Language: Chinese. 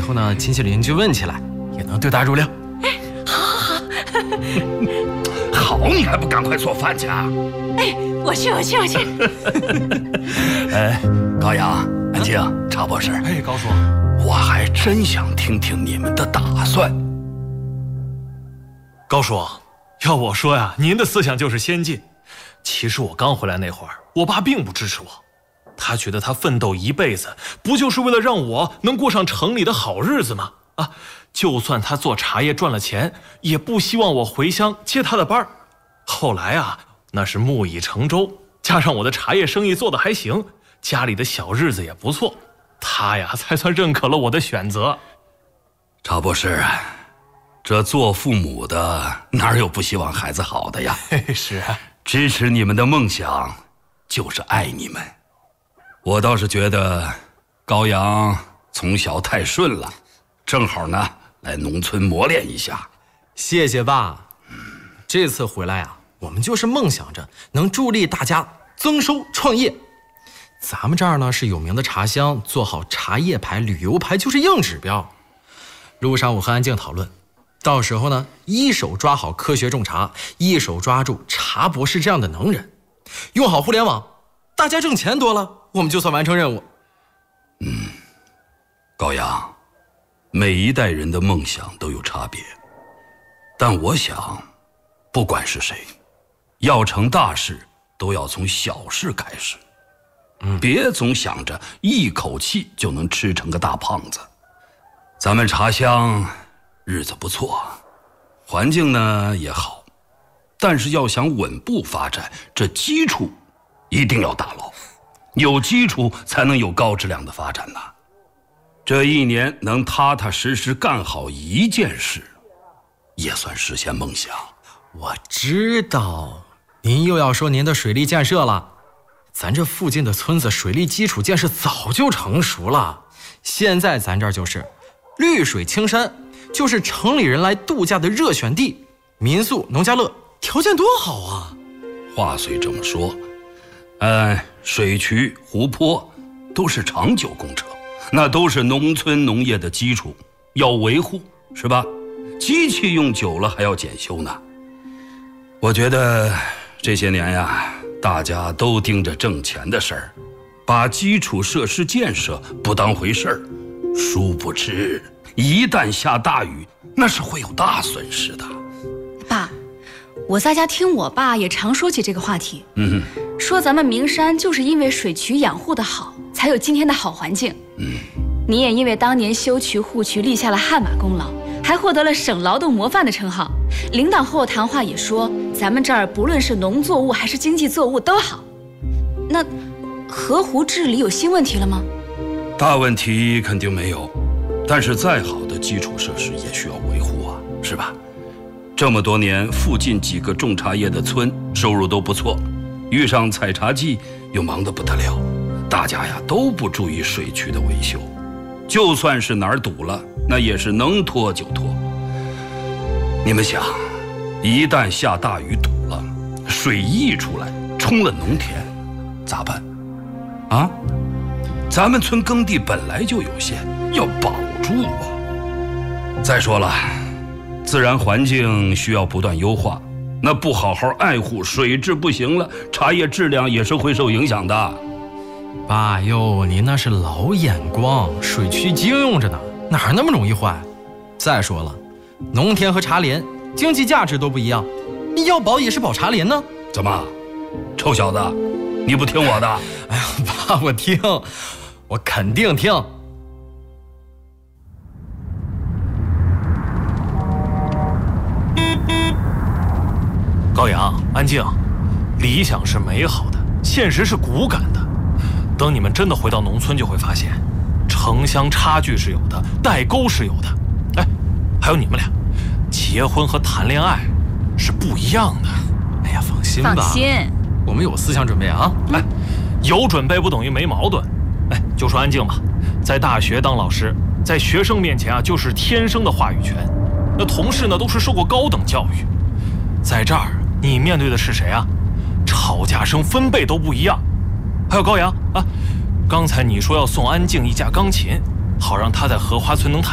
后呢，亲戚邻居问起来，也能对答如流。 哎，好。 好，你还不赶快做饭去啊？ 哎，我去。 哎，高阳、安静、查博士， 哎，高叔， 我还真想听听你们的打算。 高叔，要我说呀，您的思想就是先进。其实我刚回来那会儿，我爸并不支持我，他觉得他奋斗一辈子，不就是为了让我能过上城里的好日子吗？啊，就算他做茶叶赚了钱，也不希望我回乡接他的班儿。后来啊，那是木已成舟，加上我的茶叶生意做得还行，家里的小日子也不错，他呀才算认可了我的选择。 查博士，这做父母的哪有不希望孩子好的呀？ 是啊， 支持你们的梦想就是爱你们。我倒是觉得高阳从小太顺了，正好呢来农村磨练一下。 谢谢爸。这次回来啊，我们就是梦想着能助力大家增收创业。咱们这儿呢是有名的茶乡，做好茶叶牌、旅游牌就是硬指标。路上我和安静讨论，到时候呢，一手抓好科学种茶，一手抓住茶博士这样的能人，用好互联网，大家挣钱多了，我们就算完成任务。 高阳，每一代人的梦想都有差别，但我想，不管是谁，要成大事都要从小事开始。别总想着一口气就能吃成个大胖子。咱们茶乡日子不错，环境呢也好，但是要想稳步发展，这基础一定要打牢，有基础才能有高质量的发展呐。这一年能踏踏实实干好一件事，也算实现梦想。 我知道您又要说您的水利建设了，咱这附近的村子水利基础建设早就成熟了，现在咱这儿就是绿水青山，就是城里人来度假的热选地，民宿、农家乐条件多好啊！ 话虽这么说，水渠、湖泊都是长久工程，那都是农村农业的基础，要维护，是吧？机器用久了还要检修呢。我觉得这些年呀，大家都盯着挣钱的事儿，把基础设施建设不当回事儿，殊不知一旦下大雨，那是会有大损失的。 爸，我在家听我爸也常说起这个话题，说咱们名山就是因为水渠养护的好，才有今天的好环境。你也因为当年修渠护渠立下了汗马功劳，还获得了省劳动模范的称号。领导和我谈话也说，咱们这儿不论是农作物还是经济作物都好。那河湖治理有新问题了吗？ 大问题肯定没有，但是再好的基础设施也需要维护啊，是吧？这么多年，附近几个种茶叶的村收入都不错，遇上采茶季又忙得不得了，大家呀都不注意水渠的维修，就算是哪儿堵了，那也是能拖就拖。你们想，一旦下大雨堵了，水溢出来冲了农田，咋办？啊？咱们村耕地本来就有限，要保住啊。再说了，自然环境需要不断优化，那不好好爱护，水质不行了，茶叶质量也是会受影响的。 爸哟，您那是老眼光，水渠经用着呢，哪那么容易坏？再说了，农田和茶莲经济价值都不一样，你要保也是保茶莲呢。 怎么，臭小子，你不听我的？ 哎呀，爸，我听，我肯定听。 高阳，安静，理想是美好的，现实是骨感的。等你们真的回到农村，就会发现，城乡差距是有的，代沟是有的。哎，还有你们俩，结婚和谈恋爱是不一样的。 哎呀，放心吧， 放心， 我们有思想准备啊。 哎，有准备不等于没矛盾。哎，就说安静吧，在大学当老师，在学生面前啊，就是天生的话语权。那同事呢，都是受过高等教育，在这儿你面对的是谁啊？吵架声分贝都不一样。还有高阳啊，刚才你说要送安静一架钢琴，好让她在荷花村能弹